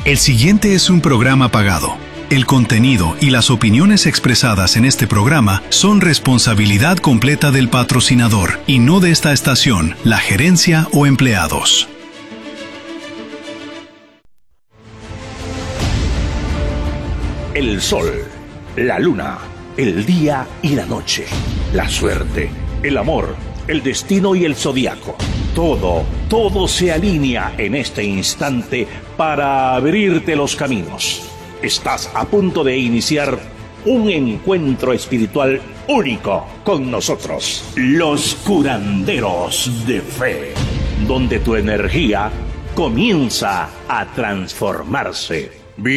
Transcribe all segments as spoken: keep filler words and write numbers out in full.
El siguiente es un programa pagado. El contenido y las opiniones expresadas en este programa son responsabilidad completa del patrocinador y no de esta estación, la gerencia o empleados. El sol, la luna, el día y la noche, la suerte, el amor, el destino y el zodiaco. Todo, todo se alinea en este instante para abrirte los caminos. Estás a punto de iniciar un encuentro espiritual único con nosotros, los curanderos de fe, donde tu energía comienza a transformarse.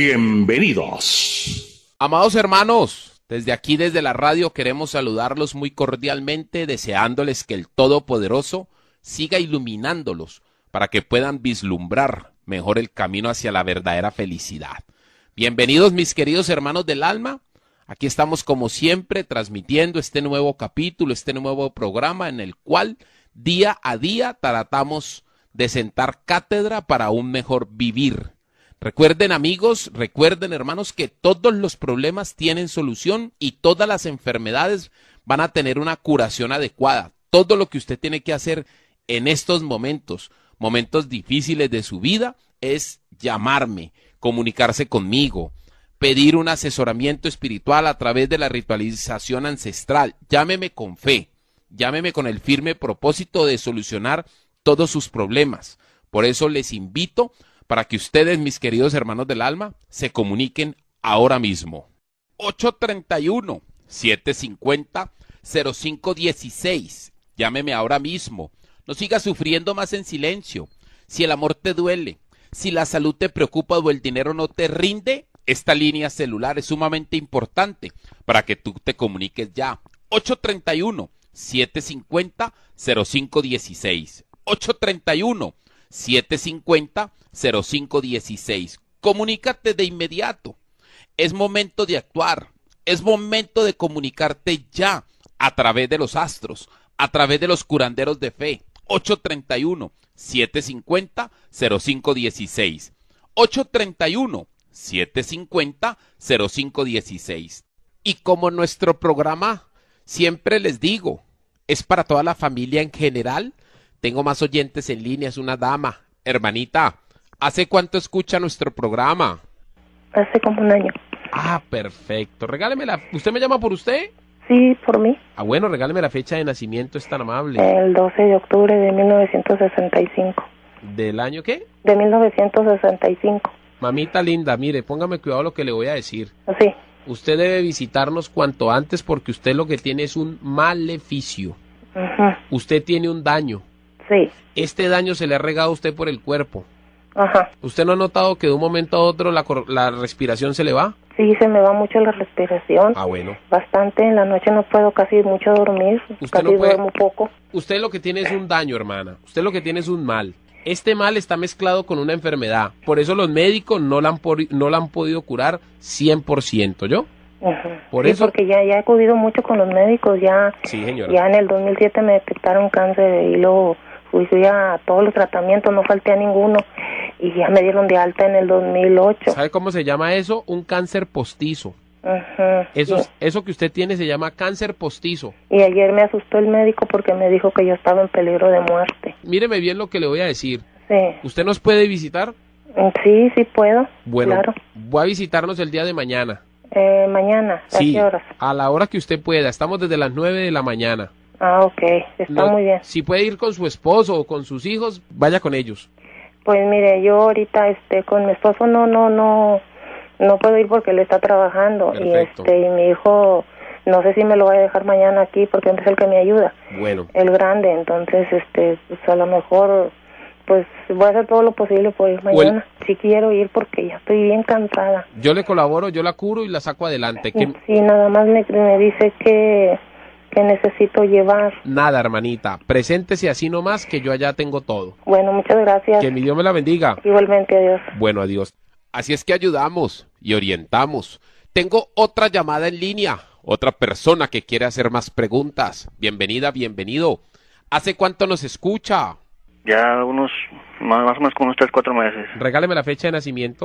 Bienvenidos. Amados hermanos, desde aquí, desde la radio, queremos saludarlos muy cordialmente, deseándoles que el Todopoderoso siga iluminándolos para que puedan vislumbrar mejor el camino hacia la verdadera felicidad. Bienvenidos, mis queridos hermanos del alma. Aquí estamos como siempre transmitiendo este nuevo capítulo, este nuevo programa en el cual día a día tratamos de sentar cátedra para un mejor vivir. Recuerden, amigos, recuerden, hermanos, que todos los problemas tienen solución y todas las enfermedades van a tener una curación adecuada. Todo lo que usted tiene que hacer en estos momentos, momentos difíciles de su vida, es llamarme, comunicarse conmigo, pedir un asesoramiento espiritual a través de la ritualización ancestral. Llámeme con fe, llámeme con el firme propósito de solucionar todos sus problemas. Por eso les invito para que ustedes, mis queridos hermanos del alma, se comuniquen ahora mismo. ocho treinta y uno, setecientos cincuenta, cero cinco dieciséis. Llámeme ahora mismo. No sigas sufriendo más en silencio. Si el amor te duele, si la salud te preocupa o el dinero no te rinde, esta línea celular es sumamente importante para que tú te comuniques ya. ocho treinta y uno, setecientos cincuenta, cero cinco dieciséis. ocho treinta y uno, setecientos cincuenta, cero cinco dieciséis. Comunícate de inmediato. Es momento de actuar. Es momento de comunicarte ya a través de los astros, a través de los curanderos de fe. ocho treinta y uno, setecientos cincuenta, cero cinco dieciséis. ocho treinta y uno, setecientos cincuenta, cero cinco dieciséis. Y como nuestro programa, siempre les digo, es para toda la familia en general. Tengo más oyentes en línea, es una dama. Hermanita, ¿hace cuánto escucha nuestro programa? Hace como un año. Ah, perfecto. Regálemela. ¿Usted me llama por usted? Sí, por mí. Ah, bueno, regáleme la fecha de nacimiento, es tan amable. El doce de octubre de mil novecientos sesenta y cinco. ¿Del año qué? De mil novecientos sesenta y cinco. Mamita linda, mire, póngame cuidado lo que le voy a decir. Sí. Usted debe visitarnos cuanto antes porque usted lo que tiene es un maleficio. Uh-huh. Usted tiene un daño. Sí. Este daño se le ha regado a usted por el cuerpo. Ajá. ¿Usted no ha notado que de un momento a otro la, la respiración se le va? Sí, se me va mucho la respiración. Ah, bueno. Bastante, en la noche no puedo casi mucho dormir, Usted casi no puede... duermo poco. Usted lo que tiene es un daño, hermana. Usted lo que tiene es un mal. Este mal está mezclado con una enfermedad. Por eso los médicos no la han, por... no la han podido curar cien por ciento, ¿yo? Uh-huh. Por sí, eso... porque ya, ya he acudido mucho con los médicos, ya, sí, señora. Ya en el dos mil siete me detectaron cáncer y luego fui, fui a todos los tratamientos, no falté a ninguno y ya me dieron de alta en el dos mil ocho. ¿Sabe cómo se llama eso? Un cáncer postizo. Uh-huh. Eso, Sí. eso que usted tiene se llama cáncer postizo. Y ayer me asustó el médico porque me dijo que yo estaba en peligro de muerte. Míreme bien lo que le voy a decir. Sí. ¿Usted nos puede visitar? Sí, sí puedo. Bueno, claro. voy a visitarnos el día de mañana. Eh, mañana, ¿a Sí, qué horas? a la hora que usted pueda. Estamos desde las nueve de la mañana. Ah, ok, está No, muy bien. si puede ir con su esposo o con sus hijos, vaya con ellos. Pues mire, yo ahorita este con mi esposo no no no no puedo ir porque él está trabajando. Perfecto. Y este y mi hijo no sé si me lo va a dejar mañana aquí porque él es el que me ayuda. Bueno, El grande, entonces este pues a lo mejor pues voy a hacer todo lo posible por ir mañana. Sí quiero ir porque ya estoy bien cansada. yo le colaboro, yo la curo y la saco adelante. Que Sí, nada más me, me dice que que necesito llevar. nada, hermanita, preséntese así nomás que yo allá tengo todo. Bueno, muchas gracias. Que mi Dios me la bendiga. Igualmente, adiós. Bueno, adiós. Así es que ayudamos y orientamos. Tengo otra llamada en línea, otra persona que quiere hacer más preguntas. Bienvenida, bienvenido. ¿Hace cuánto nos escucha? Ya unos, más, más o menos como unos tres, cuatro meses. Regáleme la fecha de nacimiento.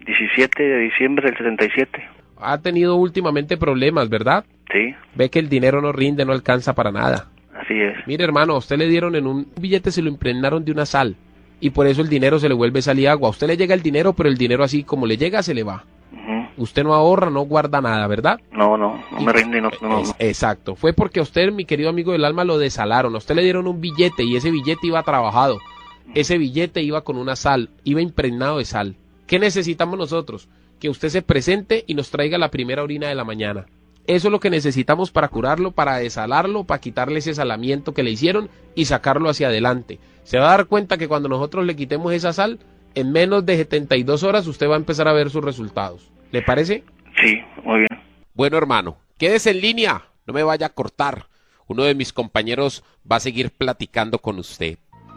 diecisiete de diciembre del setenta y siete. Ha tenido últimamente problemas, ¿verdad? Sí. Ve que el dinero no rinde, no alcanza para nada. Así es. Mire, hermano, a usted le dieron en un billete, se lo impregnaron de una sal. Y por eso el dinero se le vuelve sal y agua. A usted le llega el dinero, pero el dinero así como le llega, se le va. Uh-huh. Usted no ahorra, no guarda nada, ¿verdad? No, no, no me rinde. No, no, es, no. Exacto. Fue porque a usted, mi querido amigo del alma, lo desalaron. A usted le dieron un billete y ese billete iba trabajado. Ese billete iba con una sal, iba impregnado de sal. ¿Qué necesitamos nosotros? Que usted se presente y nos traiga la primera orina de la mañana. Eso es lo que necesitamos para curarlo, para desalarlo, para quitarle ese salamiento que le hicieron y sacarlo hacia adelante. Se va a dar cuenta que cuando nosotros le quitemos esa sal, en menos de setenta y dos horas usted va a empezar a ver sus resultados. ¿Le parece? Sí, muy bien. Bueno, hermano, quédese en línea, no me vaya a cortar. Uno de mis compañeros va a seguir platicando con usted.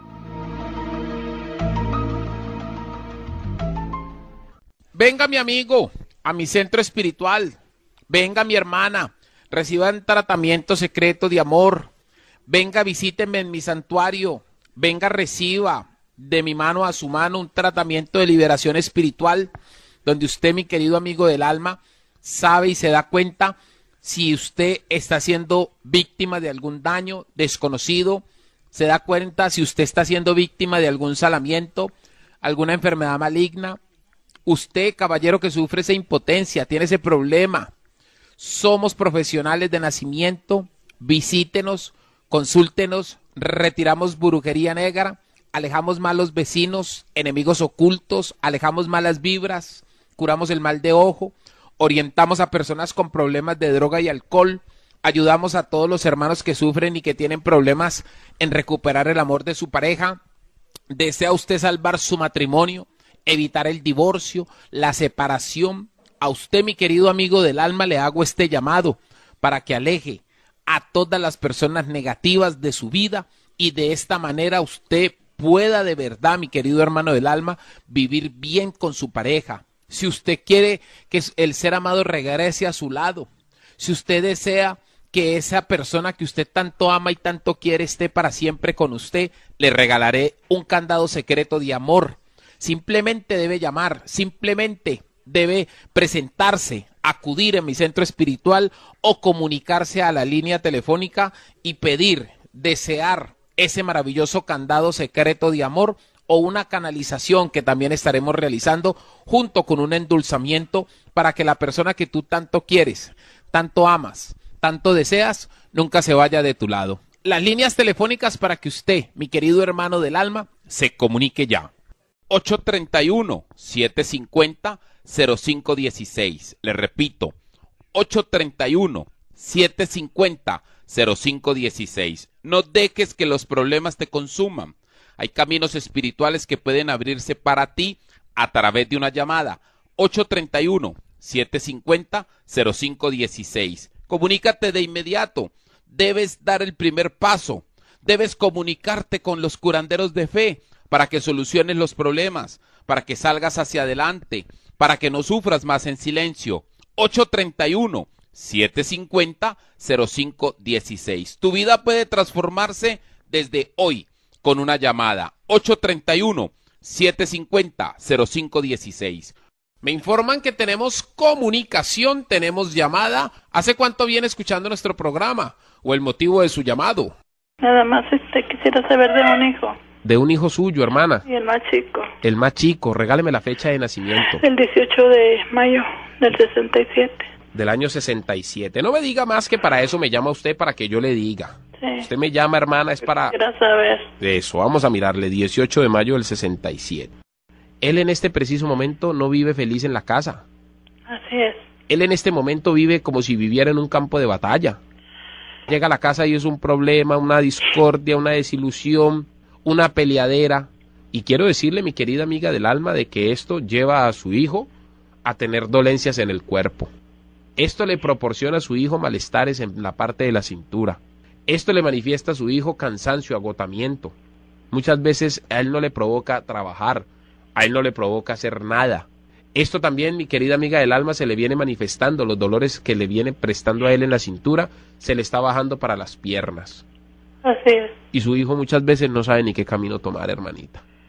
Venga, mi amigo, a mi centro espiritual. Venga, mi hermana, reciban tratamiento secreto de amor. Venga, visíteme en mi santuario. Venga, reciba de mi mano a su mano un tratamiento de liberación espiritual, donde usted, mi querido amigo del alma, sabe y se da cuenta si usted está siendo víctima de algún daño desconocido, se da cuenta si usted está siendo víctima de algún salamiento, alguna enfermedad maligna. Usted, caballero, que sufre esa impotencia, tiene ese problema. Somos profesionales de nacimiento. Visítenos, consúltenos, retiramos brujería negra, alejamos malos vecinos, enemigos ocultos, alejamos malas vibras, curamos el mal de ojo, orientamos a personas con problemas de droga y alcohol, ayudamos a todos los hermanos que sufren y que tienen problemas en recuperar el amor de su pareja. ¿Desea usted salvar su matrimonio, evitar el divorcio, la separación? A usted, mi querido amigo del alma, le hago este llamado para que aleje a todas las personas negativas de su vida y de esta manera usted pueda de verdad, mi querido hermano del alma, vivir bien con su pareja. Si usted quiere que el ser amado regrese a su lado, si usted desea que esa persona que usted tanto ama y tanto quiere esté para siempre con usted, le regalaré un candado secreto de amor. Simplemente debe llamar, simplemente debe presentarse, acudir en mi centro espiritual o comunicarse a la línea telefónica y pedir, desear ese maravilloso candado secreto de amor o una canalización que también estaremos realizando junto con un endulzamiento para que la persona que tú tanto quieres, tanto amas, tanto deseas, nunca se vaya de tu lado. Las líneas telefónicas para que usted, mi querido hermano del alma, se comunique ya. ocho tres uno, siete cinco cero, cero cinco uno seis. Le repito, ocho tres uno, siete cinco cero, cero cinco uno seis. No dejes que los problemas te consuman. Hay caminos espirituales que pueden abrirse para ti a través de una llamada. ocho tres uno, siete cinco cero, cero cinco uno seis. Comunícate de inmediato. Debes dar el primer paso. Debes comunicarte con los curanderos de fe para que soluciones los problemas, para que salgas hacia adelante, para que no sufras más en silencio. ocho tres uno, siete cinco cero, cero cinco uno seis. Tu vida puede transformarse desde hoy con una llamada. ocho tres uno, siete cinco cero, cero cinco uno seis. Me informan que tenemos comunicación, tenemos llamada. ¿Hace cuánto viene escuchando nuestro programa? ¿O el motivo de su llamado? Nada más este quisiera saber de un hijo. De un hijo suyo, hermana. Y el más chico. El más chico, regáleme la fecha de nacimiento. El dieciocho de mayo del sesenta y siete. Del año sesenta y siete. No me diga más que para eso me llama usted, para que yo le diga. Sí. Usted me llama, hermana, es para... Quisiera saber. Eso, vamos a mirarle, dieciocho de mayo del sesenta y siete. Él en este preciso momento no vive feliz en la casa. Así es. Él en este momento vive como si viviera en un campo de batalla. Llega a la casa y es un problema, una discordia, una desilusión, una peleadera. Y quiero decirle, mi querida amiga del alma, de que esto lleva a su hijo a tener dolencias en el cuerpo. Esto le proporciona a su hijo malestares en la parte de la cintura. Esto le manifiesta a su hijo cansancio, agotamiento. Muchas veces a él no le provoca trabajar, a él no le provoca hacer nada. Esto también, mi querida amiga del alma, se le viene manifestando, los dolores que le vienen prestando a él en la cintura, se le está bajando para las piernas. Así es. Y su hijo muchas veces no sabe ni qué camino tomar, hermanita.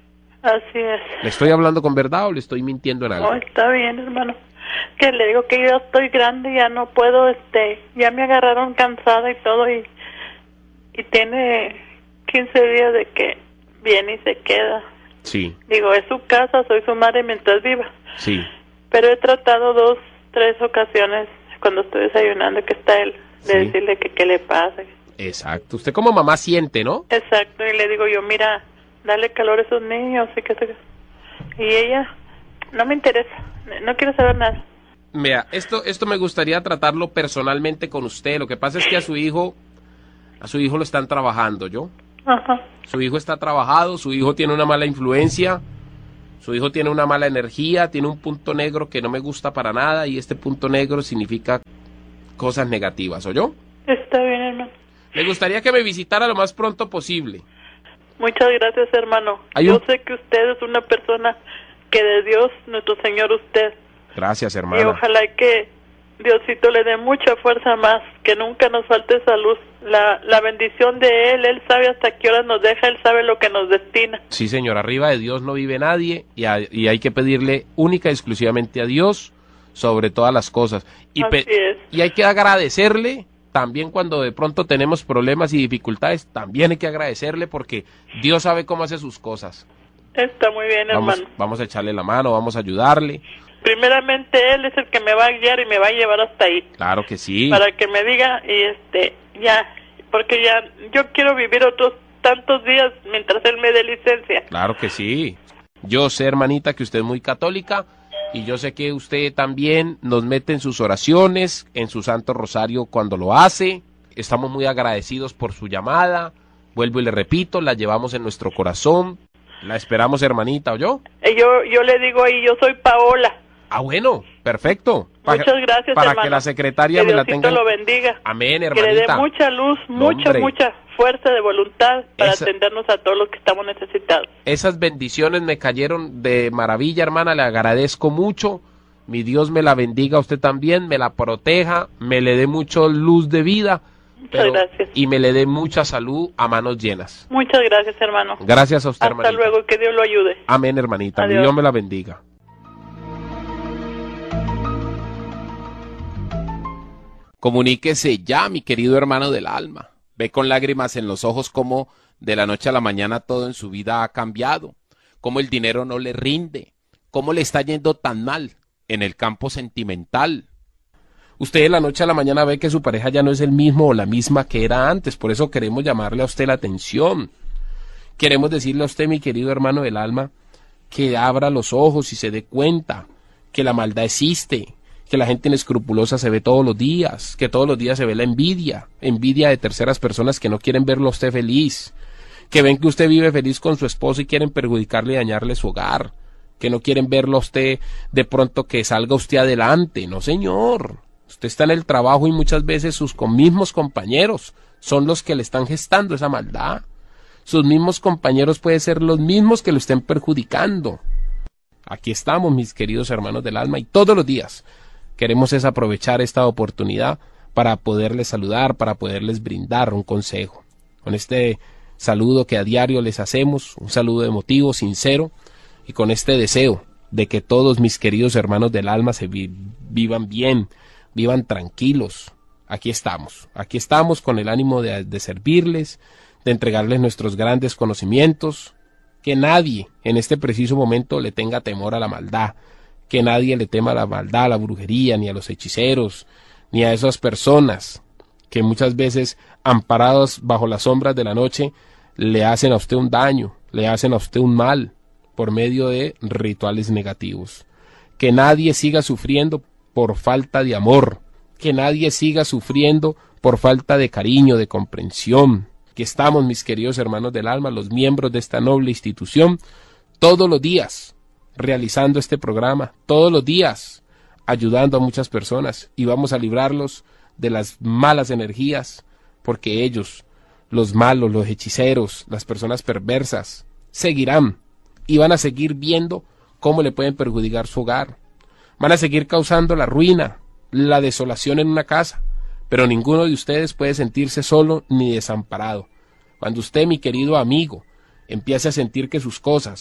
Así es. ¿Le estoy hablando con verdad o le estoy mintiendo en algo? No, está bien, hermano. Que le digo que yo estoy grande, ya no puedo, este, ya me agarraron cansada y todo, y, y tiene quince días de que viene y se queda. Sí. Digo, es su casa, soy su madre mientras viva. Sí. Pero he tratado dos, tres ocasiones cuando estoy desayunando que está él, de Sí. decirle que qué le pasa. Exacto. Usted como mamá siente, ¿no? Exacto, y le digo yo, mira, dale calor a esos niños y que se... Y ella, no me interesa, no quiero saber nada. Vea, esto, esto me gustaría tratarlo personalmente con usted. Lo que pasa es que a su hijo, a su hijo lo están trabajando, ¿yo? Ajá. Su hijo está trabajado, su hijo tiene una mala influencia, su hijo tiene una mala energía, tiene un punto negro que no me gusta para nada y este punto negro significa cosas negativas, ¿oyó? Está bien, hermano. Me gustaría que me visitara lo más pronto posible. Muchas gracias, hermano. Hay Yo un- sé que usted es una persona que de Dios, nuestro Señor, usted. Gracias, Y hermana. ojalá que Diosito le dé mucha fuerza más, que nunca nos falte salud. La, la bendición de Él, Él sabe hasta qué hora nos deja, Él sabe lo que nos destina. Sí, señor, arriba de Dios no vive nadie y, a- y hay que pedirle única y exclusivamente a Dios sobre todas las cosas. Y, pe- Así es. y hay que agradecerle también cuando de pronto tenemos problemas y dificultades, también hay que agradecerle porque Dios sabe cómo hace sus cosas. Está muy bien, Vamos, hermano. vamos a echarle la mano, vamos a ayudarle. Primeramente Él es el que me va a guiar y me va a llevar hasta ahí. Claro que sí. Para que me diga, y este, ya, porque ya, yo quiero vivir otros tantos días mientras Él me dé licencia. Claro que sí. Yo sé, hermanita, que usted es muy católica y yo sé que usted también nos mete en sus oraciones, en su Santo Rosario cuando lo hace. Estamos muy agradecidos por su llamada. Vuelvo y le repito, la llevamos en nuestro corazón. La esperamos, hermanita, ¿oyó? Y yo, yo le digo ahí, yo soy Paola. Ah, bueno, perfecto. Pa- Muchas gracias, Para hermano. que la secretaria Que me la Diosito tenga. lo bendiga. Amén, Que le dé hermanita. mucha luz, No, mucha, hombre. mucha fuerza de voluntad para Esa- atendernos a todos los que estamos necesitados. Esas bendiciones me cayeron de maravilla, hermana, le agradezco mucho. Mi Dios me la bendiga a usted también, me la proteja, me le dé mucho luz de vida pero- gracias. y me le dé mucha salud a manos llenas. Muchas gracias, hermano. Gracias a usted, Hasta hermanita. luego, que Dios lo ayude. Amén, hermanita. Mi Adiós. Dios me la bendiga. Comuníquese ya, mi querido hermano del alma. Ve con lágrimas en los ojos cómo de la noche a la mañana todo en su vida ha cambiado, cómo el dinero no le rinde, cómo le está yendo tan mal en el campo sentimental. Usted de la noche a la mañana ve que su pareja ya no es el mismo o la misma que era antes, por eso queremos llamarle a usted la atención. Queremos decirle a usted, mi querido hermano del alma, que abra los ojos y se dé cuenta que la maldad existe, que la gente inescrupulosa se ve todos los días, que todos los días se ve la envidia, envidia de terceras personas que no quieren verlo a usted feliz, que ven que usted vive feliz con su esposo y quieren perjudicarle y dañarle su hogar, que no quieren verlo a usted de pronto que salga usted adelante. No, señor. Usted está en el trabajo y muchas veces sus con- mismos compañeros son los que le están gestando esa maldad. Sus mismos compañeros pueden ser los mismos que lo estén perjudicando. Aquí estamos, mis queridos hermanos del alma, y todos los días queremos es aprovechar esta oportunidad para poderles saludar, para poderles brindar un consejo. Con este saludo que a diario les hacemos, un saludo emotivo, sincero, y con este deseo de que todos mis queridos hermanos del alma se vi- vivan bien, vivan tranquilos. Aquí estamos, aquí estamos con el ánimo de, de servirles, de entregarles nuestros grandes conocimientos, que nadie en este preciso momento le tenga temor a la maldad, que nadie le tema a la maldad, a la brujería, ni a los hechiceros, ni a esas personas que muchas veces, amparados bajo las sombras de la noche, le hacen a usted un daño, le hacen a usted un mal, por medio de rituales negativos. Que nadie siga sufriendo por falta de amor, que nadie siga sufriendo por falta de cariño, de comprensión. Que estamos, mis queridos hermanos del alma, los miembros de esta noble institución, todos los días realizando este programa, todos los días ayudando a muchas personas, y vamos a librarlos de las malas energías, porque ellos, los malos, los hechiceros, las personas perversas, seguirán y van a seguir viendo cómo le pueden perjudicar su hogar. Van a seguir causando la ruina, la desolación en una casa, pero ninguno de ustedes puede sentirse solo ni desamparado. Cuando usted, mi querido amigo, empiece a sentir que sus cosas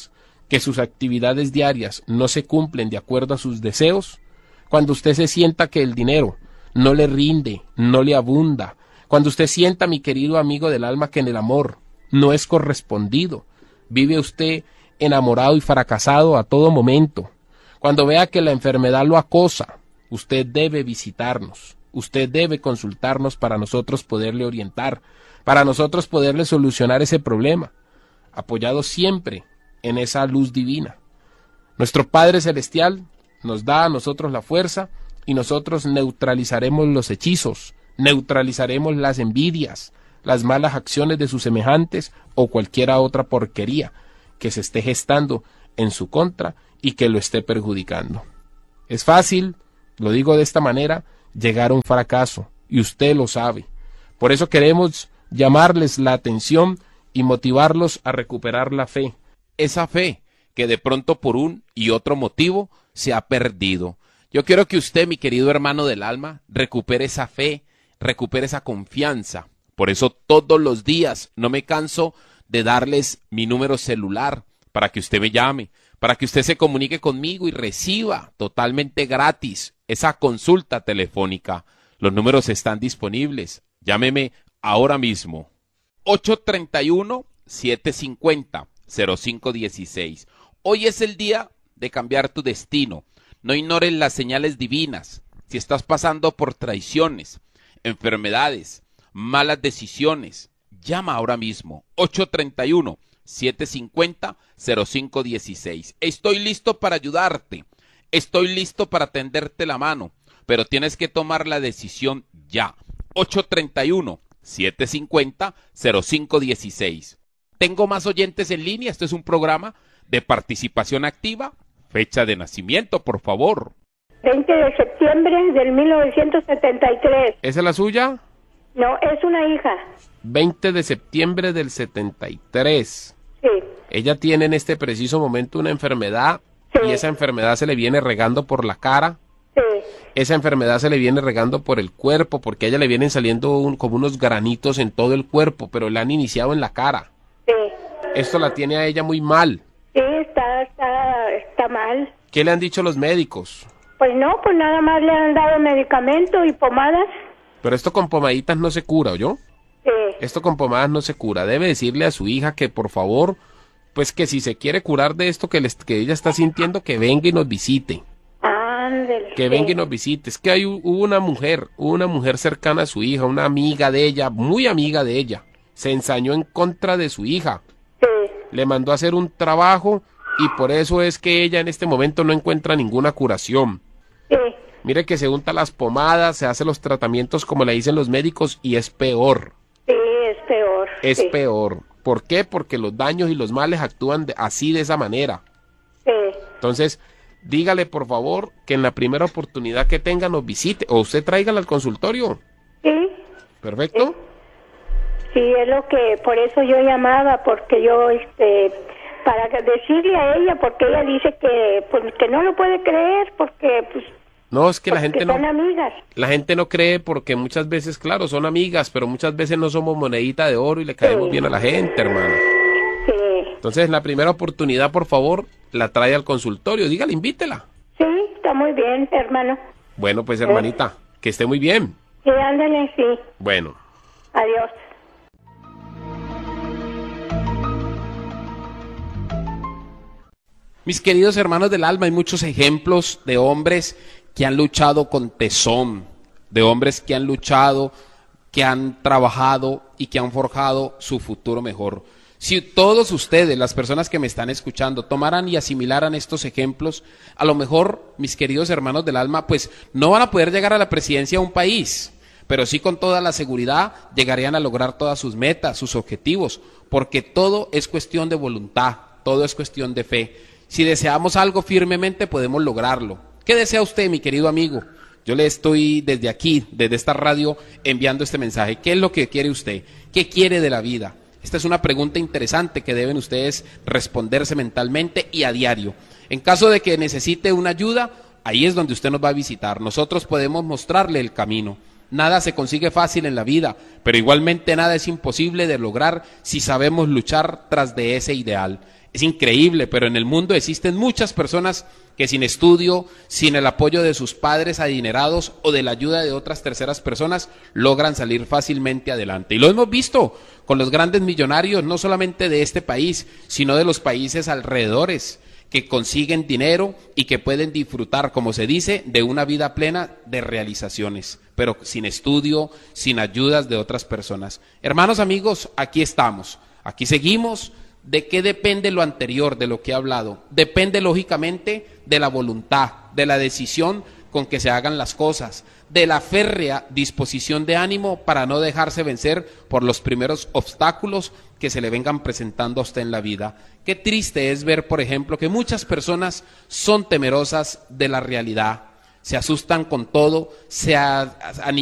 que sus actividades diarias no se cumplen de acuerdo a sus deseos, cuando usted se sienta que el dinero no le rinde, no le abunda, cuando usted sienta, mi querido amigo del alma, que en el amor no es correspondido, vive usted enamorado y fracasado a todo momento, cuando vea que la enfermedad lo acosa, usted debe visitarnos, usted debe consultarnos para nosotros poderle orientar, para nosotros poderle solucionar ese problema, apoyado siempre en esa luz divina. Nuestro Padre Celestial nos da a nosotros la fuerza y nosotros neutralizaremos los hechizos, neutralizaremos las envidias, las malas acciones de sus semejantes o cualquiera otra porquería que se esté gestando en su contra y que lo esté perjudicando. Es fácil, lo digo de esta manera, llegar a un fracaso, y usted lo sabe. Por eso queremos llamarles la atención y motivarlos a recuperar la fe. Esa fe que de pronto por un y otro motivo se ha perdido. Yo quiero que usted, mi querido hermano del alma, recupere esa fe, recupere esa confianza. Por eso todos los días no me canso de darles mi número celular para que usted me llame, para que usted se comunique conmigo y reciba totalmente gratis esa consulta telefónica. Los números están disponibles. Llámeme ahora mismo. ocho tres uno, siete cinco cero, cero cinco uno seis. Hoy es el día de cambiar tu destino. No ignores las señales divinas. Si estás pasando por traiciones, enfermedades, malas decisiones, llama ahora mismo. ocho tres uno, siete cinco cero, cero cinco uno seis. Estoy listo para ayudarte. Estoy listo para tenderte la mano. Pero tienes que tomar la decisión ya. ocho tres uno, siete cinco cero, cero cinco uno seis. Tengo más oyentes en línea. Este es un programa de participación activa. Fecha de nacimiento, por favor. veinte de septiembre del mil novecientos setenta y tres. ¿Esa es la suya? No, es una hija. veinte de septiembre del setenta y tres. Sí. Ella tiene en este preciso momento una enfermedad, sí, y esa enfermedad se le viene regando por la cara. Sí. Esa enfermedad se le viene regando por el cuerpo, porque a ella le vienen saliendo un, como unos granitos en todo el cuerpo, pero la han iniciado en la cara. Sí. Esto la tiene a ella muy mal. Sí, está, está, está mal. ¿Qué le han dicho los médicos? Pues no, pues nada más le han dado medicamento y pomadas. Pero esto con pomaditas no se cura, ¿oyó? Sí. Esto con pomadas no se cura. Debe decirle a su hija que por favor, pues que si se quiere curar de esto que, les, que ella está sintiendo, que venga y nos visite. Ándale. Que sí. venga y nos visite. Es que hay hubo una mujer, hubo una mujer cercana a su hija, una amiga de ella, muy amiga de ella. Se ensañó en contra de su hija. Sí. Le mandó a hacer un trabajo y por eso es que ella en este momento no encuentra ninguna curación. Sí. Mire que se unta las pomadas, se hace los tratamientos como le dicen los médicos y es peor. Sí, es peor. Es sí. peor. ¿Por qué? Porque los daños y los males actúan de, así de esa manera. Sí. Entonces, dígale por favor que en la primera oportunidad que tenga nos visite o usted tráigala al consultorio. Sí. ¿Perfecto? Sí, es lo que, por eso yo llamaba, porque yo, este, para decirle a ella, porque ella dice que, pues, que no lo puede creer, porque, pues, No, es que la gente no, son amigas. la gente no cree porque muchas veces, claro, son amigas, pero muchas veces no somos monedita de oro y le caemos Sí. bien a la gente, hermana. Sí. Entonces, en la primera oportunidad, por favor, la trae al consultorio, dígale, invítela. Sí, está muy bien, hermano. Bueno, pues, hermanita, que esté muy bien. Sí, ándale, sí. Bueno. Adiós. Mis queridos hermanos del alma, hay muchos ejemplos de hombres que han luchado con tesón, de hombres que han luchado, que han trabajado y que han forjado su futuro mejor. Si todos ustedes, las personas que me están escuchando, tomaran y asimilaran estos ejemplos, a lo mejor, mis queridos hermanos del alma, pues no van a poder llegar a la presidencia de un país, pero sí con toda la seguridad llegarían a lograr todas sus metas, sus objetivos, porque todo es cuestión de voluntad, todo es cuestión de fe. Si deseamos algo firmemente, podemos lograrlo. ¿Qué desea usted, mi querido amigo? Yo le estoy desde aquí, desde esta radio, enviando este mensaje. ¿Qué es lo que quiere usted? ¿Qué quiere de la vida? Esta es una pregunta interesante que deben ustedes responderse mentalmente y a diario. En caso de que necesite una ayuda, ahí es donde usted nos va a visitar. Nosotros podemos mostrarle el camino. Nada se consigue fácil en la vida, pero igualmente nada es imposible de lograr si sabemos luchar tras de ese ideal. Es increíble, pero en el mundo existen muchas personas que sin estudio, sin el apoyo de sus padres adinerados o de la ayuda de otras terceras personas, logran salir fácilmente adelante. Y lo hemos visto con los grandes millonarios, no solamente de este país, sino de los países alrededores, que consiguen dinero y que pueden disfrutar, como se dice, de una vida plena de realizaciones, pero sin estudio, sin ayudas de otras personas. Hermanos, amigos, aquí estamos, aquí seguimos. ¿De qué depende lo anterior, de lo que he hablado? Depende, lógicamente, de la voluntad, de la decisión con que se hagan las cosas, de la férrea disposición de ánimo para no dejarse vencer por los primeros obstáculos que se le vengan presentando a usted en la vida. Qué triste es ver, por ejemplo, que muchas personas son temerosas de la realidad, se asustan con todo, se aniquilan